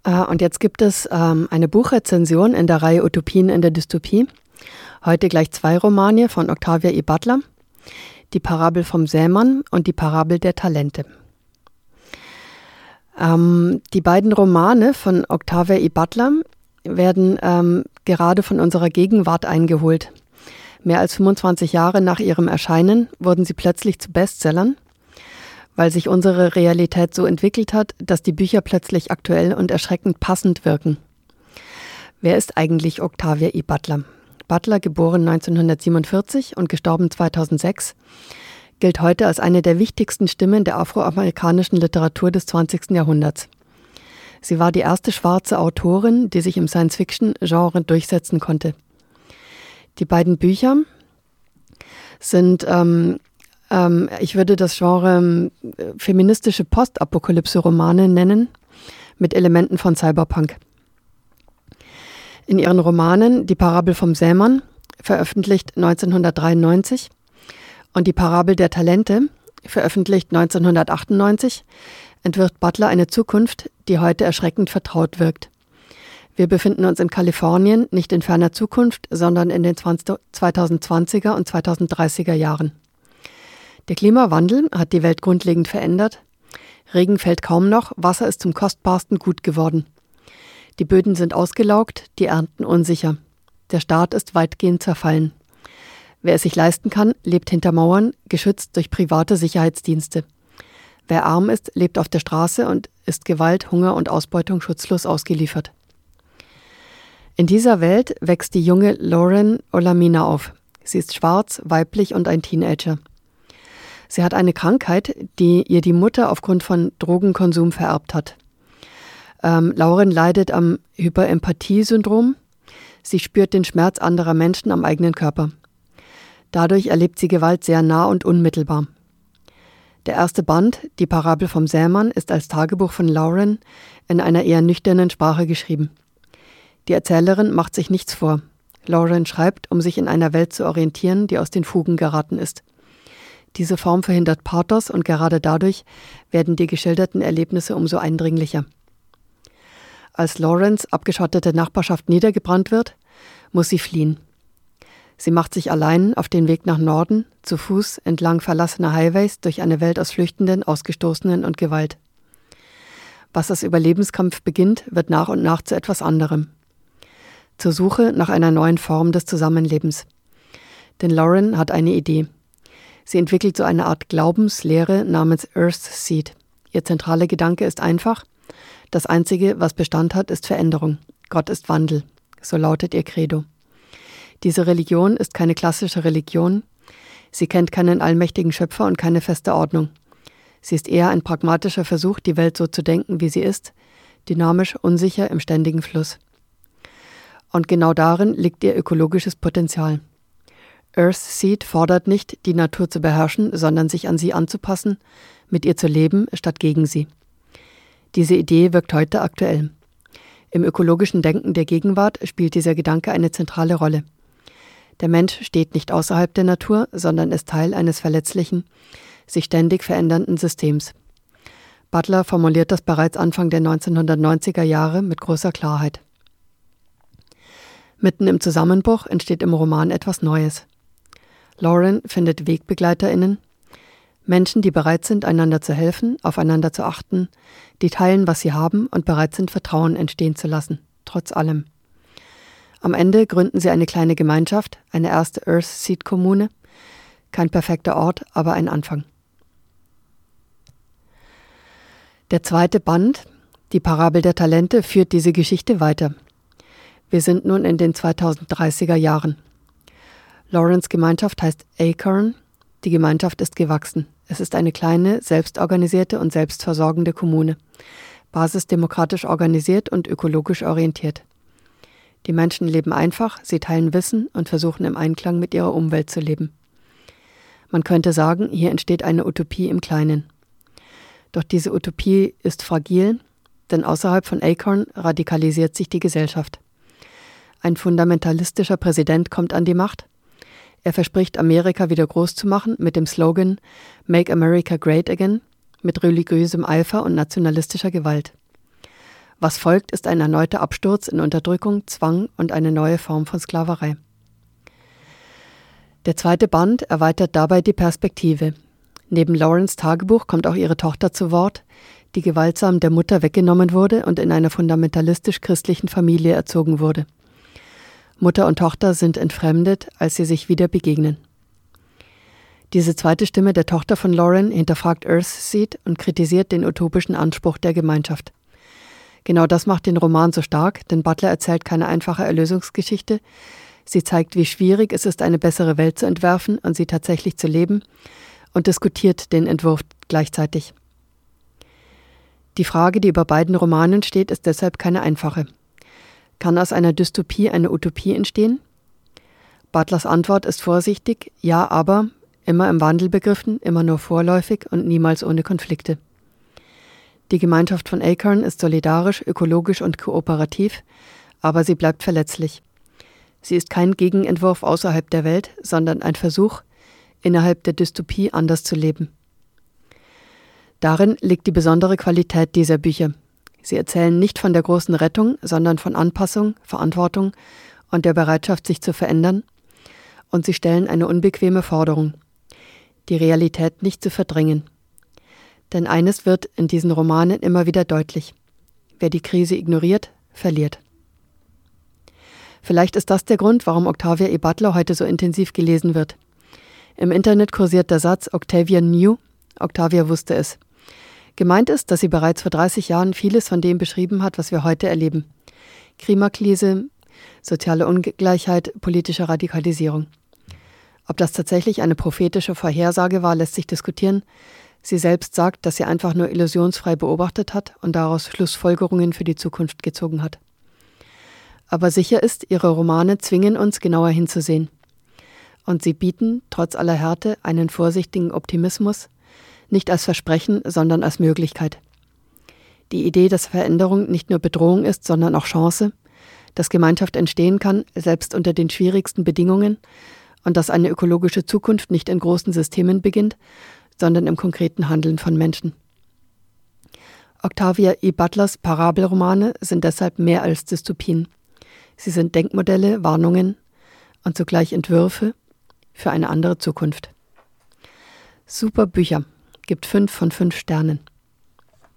Und jetzt gibt es eine Buchrezension in der Reihe Utopien in der Dystopie. Heute gleich 2 Romane von Octavia E. Butler. Die Parabel vom Sämann und die Parabel der Talente. Die beiden Romane von Octavia E. Butler werden gerade von unserer Gegenwart eingeholt. Mehr als 25 Jahre nach ihrem Erscheinen wurden sie plötzlich zu Bestsellern, weil sich unsere Realität so entwickelt hat, dass die Bücher plötzlich aktuell und erschreckend passend wirken. Wer ist eigentlich Octavia E. Butler? Butler, geboren 1947 und gestorben 2006, gilt heute als eine der wichtigsten Stimmen der afroamerikanischen Literatur des 20. Jahrhunderts. Sie war die erste schwarze Autorin, die sich im Science-Fiction-Genre durchsetzen konnte. Die beiden Bücher sind, ich würde das Genre feministische Postapokalypse-Romane nennen, mit Elementen von Cyberpunk. In ihren Romanen Die Parabel vom Sämann, veröffentlicht 1993, und Die Parabel der Talente, veröffentlicht 1998, entwirft Butler eine Zukunft, die heute erschreckend vertraut wirkt. Wir befinden uns in Kalifornien, nicht in ferner Zukunft, sondern in den 2020er und 2030er Jahren. Der Klimawandel hat die Welt grundlegend verändert. Regen fällt kaum noch, Wasser ist zum kostbarsten Gut geworden. Die Böden sind ausgelaugt, die Ernten unsicher. Der Staat ist weitgehend zerfallen. Wer es sich leisten kann, lebt hinter Mauern, geschützt durch private Sicherheitsdienste. Wer arm ist, lebt auf der Straße und ist Gewalt, Hunger und Ausbeutung schutzlos ausgeliefert. In dieser Welt wächst die junge Lauren Olamina auf. Sie ist schwarz, weiblich und ein Teenager. Sie hat eine Krankheit, die ihr die Mutter aufgrund von Drogenkonsum vererbt hat. Lauren leidet am Hyperempathie-Syndrom. Sie spürt den Schmerz anderer Menschen am eigenen Körper. Dadurch erlebt sie Gewalt sehr nah und unmittelbar. Der erste Band, Die Parabel vom Sämann, ist als Tagebuch von Lauren in einer eher nüchternen Sprache geschrieben. Die Erzählerin macht sich nichts vor. Lauren schreibt, um sich in einer Welt zu orientieren, die aus den Fugen geraten ist. Diese Form verhindert Pathos und gerade dadurch werden die geschilderten Erlebnisse umso eindringlicher. Als Laurens abgeschottete Nachbarschaft niedergebrannt wird, muss sie fliehen. Sie macht sich allein auf den Weg nach Norden, zu Fuß entlang verlassener Highways durch eine Welt aus Flüchtenden, Ausgestoßenen und Gewalt. Was als Überlebenskampf beginnt, wird nach und nach zu etwas anderem. Zur Suche nach einer neuen Form des Zusammenlebens. Denn Lauren hat eine Idee. Sie entwickelt so eine Art Glaubenslehre namens Earth Seed. Ihr zentraler Gedanke ist einfach: Das Einzige, was Bestand hat, ist Veränderung. Gott ist Wandel. So lautet ihr Credo. Diese Religion ist keine klassische Religion. Sie kennt keinen allmächtigen Schöpfer und keine feste Ordnung. Sie ist eher ein pragmatischer Versuch, die Welt so zu denken, wie sie ist, dynamisch, unsicher, im ständigen Fluss. Und genau darin liegt ihr ökologisches Potenzial. Earth Seed fordert nicht, die Natur zu beherrschen, sondern sich an sie anzupassen, mit ihr zu leben, statt gegen sie. Diese Idee wirkt heute aktuell. Im ökologischen Denken der Gegenwart spielt dieser Gedanke eine zentrale Rolle. Der Mensch steht nicht außerhalb der Natur, sondern ist Teil eines verletzlichen, sich ständig verändernden Systems. Butler formuliert das bereits Anfang der 1990er Jahre mit großer Klarheit. Mitten im Zusammenbruch entsteht im Roman etwas Neues. Lauren findet WegbegleiterInnen, Menschen, die bereit sind, einander zu helfen, aufeinander zu achten, die teilen, was sie haben und bereit sind, Vertrauen entstehen zu lassen, trotz allem. Am Ende gründen sie eine kleine Gemeinschaft, eine erste Earth Seed Kommune. Kein perfekter Ort, aber ein Anfang. Der zweite Band, Die Parabel der Talente, führt diese Geschichte weiter. Wir sind nun in den 2030er Jahren. Laurens Gemeinschaft heißt Acorn. Die Gemeinschaft ist gewachsen. Es ist eine kleine, selbstorganisierte und selbstversorgende Kommune, basisdemokratisch organisiert und ökologisch orientiert. Die Menschen leben einfach, sie teilen Wissen und versuchen im Einklang mit ihrer Umwelt zu leben. Man könnte sagen, hier entsteht eine Utopie im Kleinen. Doch diese Utopie ist fragil, denn außerhalb von Acorn radikalisiert sich die Gesellschaft. Ein fundamentalistischer Präsident kommt an die Macht. Er verspricht, Amerika wieder groß zu machen mit dem Slogan Make America Great Again, mit religiösem Eifer und nationalistischer Gewalt. Was folgt, ist ein erneuter Absturz in Unterdrückung, Zwang und eine neue Form von Sklaverei. Der zweite Band erweitert dabei die Perspektive. Neben Laurens Tagebuch kommt auch ihre Tochter zu Wort, die gewaltsam der Mutter weggenommen wurde und in einer fundamentalistisch-christlichen Familie erzogen wurde. Mutter und Tochter sind entfremdet, als sie sich wieder begegnen. Diese zweite Stimme der Tochter von Lauren hinterfragt Earthseed und kritisiert den utopischen Anspruch der Gemeinschaft. Genau das macht den Roman so stark, denn Butler erzählt keine einfache Erlösungsgeschichte. Sie zeigt, wie schwierig es ist, eine bessere Welt zu entwerfen und sie tatsächlich zu leben, und diskutiert den Entwurf gleichzeitig. Die Frage, die über beiden Romanen steht, ist deshalb keine einfache. Kann aus einer Dystopie eine Utopie entstehen? Butlers Antwort ist vorsichtig, ja, aber immer im Wandel begriffen, immer nur vorläufig und niemals ohne Konflikte. Die Gemeinschaft von Acorn ist solidarisch, ökologisch und kooperativ, aber sie bleibt verletzlich. Sie ist kein Gegenentwurf außerhalb der Welt, sondern ein Versuch, innerhalb der Dystopie anders zu leben. Darin liegt die besondere Qualität dieser Bücher. Sie erzählen nicht von der großen Rettung, sondern von Anpassung, Verantwortung und der Bereitschaft, sich zu verändern. Und sie stellen eine unbequeme Forderung: die Realität nicht zu verdrängen. Denn eines wird in diesen Romanen immer wieder deutlich: Wer die Krise ignoriert, verliert. Vielleicht ist das der Grund, warum Octavia E. Butler heute so intensiv gelesen wird. Im Internet kursiert der Satz Octavia knew, Octavia wusste es. Gemeint ist, dass sie bereits vor 30 Jahren vieles von dem beschrieben hat, was wir heute erleben. Klimakrise, soziale Ungleichheit, politische Radikalisierung. Ob das tatsächlich eine prophetische Vorhersage war, lässt sich diskutieren. Sie selbst sagt, dass sie einfach nur illusionsfrei beobachtet hat und daraus Schlussfolgerungen für die Zukunft gezogen hat. Aber sicher ist, ihre Romane zwingen uns, genauer hinzusehen. Und sie bieten, trotz aller Härte, einen vorsichtigen Optimismus, nicht als Versprechen, sondern als Möglichkeit. Die Idee, dass Veränderung nicht nur Bedrohung ist, sondern auch Chance, dass Gemeinschaft entstehen kann, selbst unter den schwierigsten Bedingungen, und dass eine ökologische Zukunft nicht in großen Systemen beginnt, sondern im konkreten Handeln von Menschen. Octavia E. Butlers Parabelromane sind deshalb mehr als Dystopien. Sie sind Denkmodelle, Warnungen und zugleich Entwürfe für eine andere Zukunft. Super Bücher. Gibt 5 von 5 Sternen.